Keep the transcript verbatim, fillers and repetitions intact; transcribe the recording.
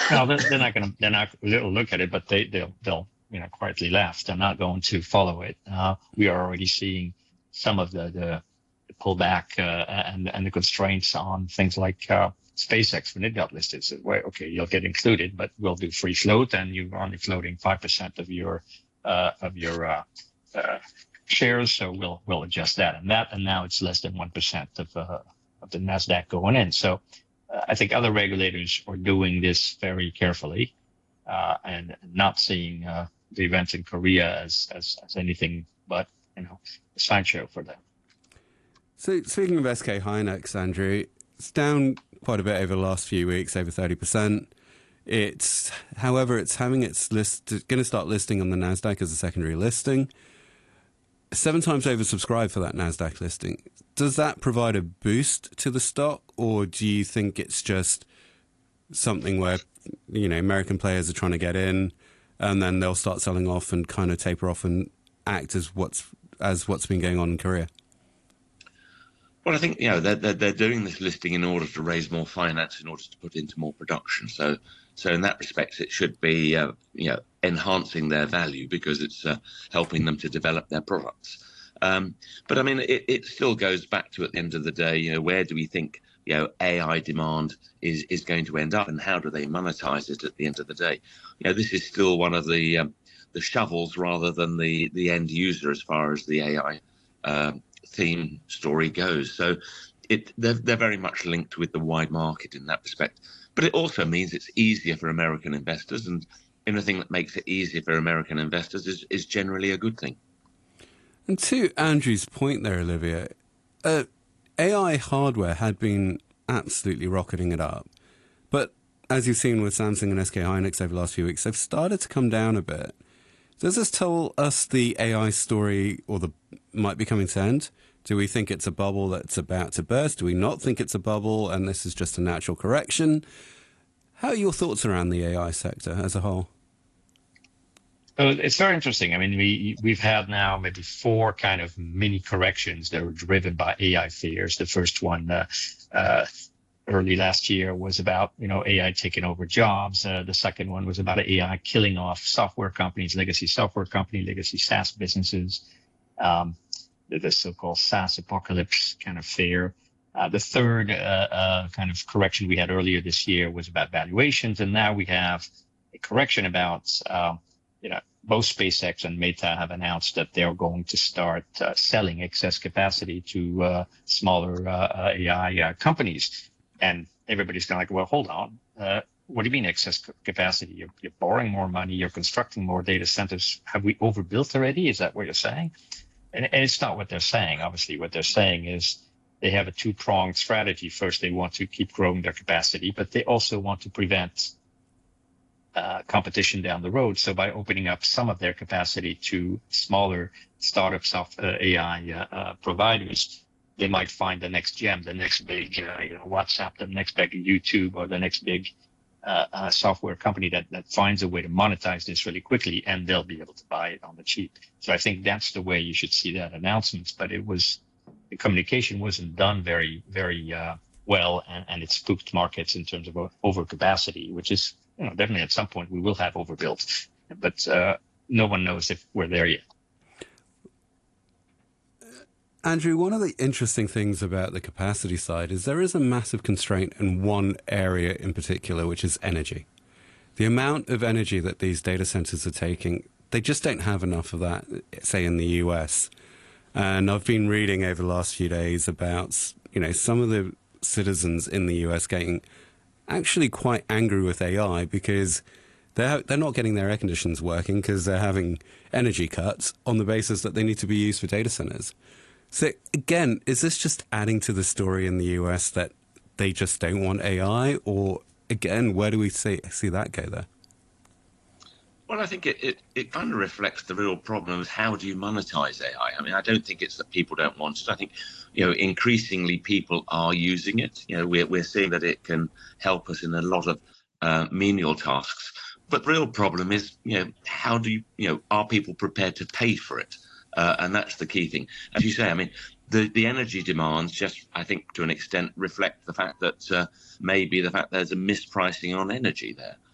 No, they're, they're not going to. They're not. They'll look at it, but they they'll they'll you know quietly laugh. They're not going to follow it. Uh, we are already seeing some of the the pullback uh, and and the constraints on things like uh, SpaceX when it got listed. So, well, okay, you'll get included, but we'll do free float, and you're only floating five percent of your uh, of your uh, uh, shares. So we'll we'll adjust that and that, and now it's less than one percent of uh, of the Nasdaq going in. So uh, I think other regulators are doing this very carefully uh, and not seeing uh, the events in Korea as, as as anything but you know a sideshow for them. So speaking of S K Hynix, Andrew, it's down quite a bit over the last few weeks, over thirty percent. It's, however, it's having its list, going to start listing on the Nasdaq as a secondary listing. Seven times oversubscribed for that Nasdaq listing. Does that provide a boost to the stock, or do you think it's just something where, you know, American players are trying to get in, and then they'll start selling off and kind of taper off and act as what's as what's been going on in Korea? Well, I think, you know, they're, they're, they're doing this listing in order to raise more finance in order to put into more production. So so in that respect, it should be, uh, you know, enhancing their value because it's uh, helping them to develop their products. Um, but, I mean, it, it still goes back to, at the end of the day, you know, where do we think, you know, A I demand is, is going to end up and how do they monetize it at the end of the day? You know, this is still one of the um, the shovels rather than the, the end user as far as the A I um, theme story goes. So it they're, they're very much linked with the wide market in that respect. But it also means it's easier for American investors, and anything that makes it easier for American investors is, is generally a good thing. And to Andrew's point there, Olivier, uh, A I hardware had been absolutely rocketing it up. But as you've seen with Samsung and S K Hynix over the last few weeks, they've started to come down a bit. Does this tell us the A I story or the might be coming to end? Do we think it's a bubble that's about to burst? Do we not think it's a bubble and this is just a natural correction? How are your thoughts around the A I sector as a whole? So it's very interesting. I mean, we, we've had now maybe four kind of mini corrections that were driven by A I fears. The first one uh, uh, early last year was about, you know, A I taking over jobs. Uh, the second one was about A I killing off software companies, legacy software company, legacy SaaS businesses. Um, the so-called SaaS apocalypse kind of fear. Uh, the third uh, uh, kind of correction we had earlier this year was about valuations, and now we have a correction about, uh, you know, both SpaceX and Meta have announced that they're going to start uh, selling excess capacity to uh, smaller uh, A I uh, companies. And everybody's kind of like, well, hold on. Uh, what do you mean excess capacity? You're, you're borrowing more money. You're constructing more data centers. Have we overbuilt already? Is that what you're saying? And, and it's not what they're saying. Obviously, what they're saying is they have a two-pronged strategy. First, they want to keep growing their capacity, but they also want to prevent uh, competition down the road. So by opening up some of their capacity to smaller startups of uh, A I uh, uh, providers, they might find the next gem, the next big uh, you know, WhatsApp, the next big YouTube, or the next big uh, uh, software company that, that finds a way to monetize this really quickly, and they'll be able to buy it on the cheap. So I think that's the way you should see that announcement. But it was, the communication wasn't done very, very uh, well, and, and it spooked markets in terms of overcapacity, which is, you know, definitely at some point we will have overbuilt, but uh, no one knows if we're there yet. Andrew, one of the interesting things about the capacity side is there is a massive constraint in one area in particular, which is energy. The amount of energy that these data centers are taking, they just don't have enough of that, say, in the U S. And I've been reading over the last few days about, you know, some of the citizens in the U S getting actually quite angry with A I because they're, they're not getting their air conditioners working because they're having energy cuts on the basis that they need to be used for data centers. So again, is this just adding to the story in the U S that they just don't want A I? Or again, where do we see, see that go there? Well, I think it, it, it kind of reflects the real problem of how do you monetize A I? I mean, I don't think it's that people don't want it. I think, you know, increasingly people are using it. You know, we're, we're seeing that it can help us in a lot of uh, menial tasks. But the real problem is, you know, how do you, you know, are people prepared to pay for it? Uh, and that's the key thing. As you say, I mean, the, the energy demands just, I think, to an extent, reflect the fact that uh, maybe the fact there's a mispricing on energy there.